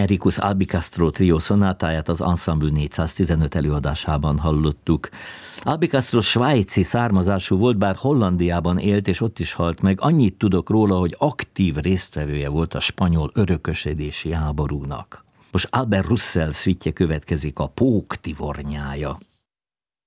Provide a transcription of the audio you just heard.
Ericus Albicastro trió szonátáját az Ensemble 415 előadásában hallottuk. Albicastro svájci származású volt, bár Hollandiában élt, és ott is halt meg. Annyit tudok róla, hogy aktív résztvevője volt a spanyol örökösödési háborúnak. Most Albert Roussel szüttye következik, a Pók tivornyája.